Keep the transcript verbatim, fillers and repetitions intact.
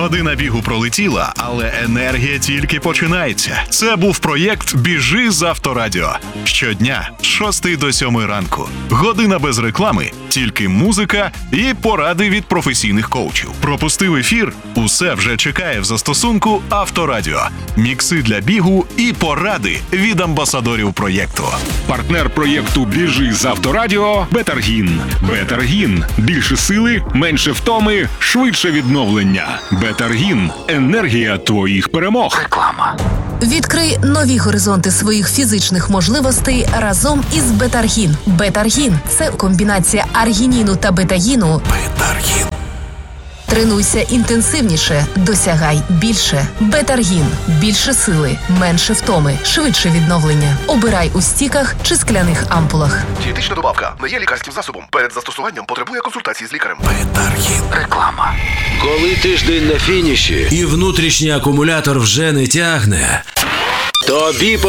Година бігу пролетіла, але енергія тільки починається. Це був проєкт «Біжи з Авторадіо». Щодня з шостої до сьомої ранку. Година без реклами, тільки музика і поради від професійних коучів. Пропустив ефір? Усе вже чекає в застосунку Авторадіо. Мікси для бігу і поради від амбасадорів проєкту. Партнер проєкту «Біжи з Авторадіо» – Бетаргін. Бетаргін – більше сили, менше втоми, швидше відновлення. Бетаргін – енергія твоїх перемог. Реклама. Відкрий нові горизонти своїх фізичних можливостей разом із Бетаргін. Бетаргін – це комбінація аргініну та бетаїну. Бетаргін. Тренуйся інтенсивніше, досягай більше. Бетаргін – більше сили, менше втоми, швидше відновлення. Обирай у стіках чи скляних ампулах. Дієтична добавка не є лікарським засобом. Перед застосуванням потребує консультації з лікарем. Бетаргін. Реклама. Коли тиждень на фініші і внутрішній акумулятор вже не тягне, тобі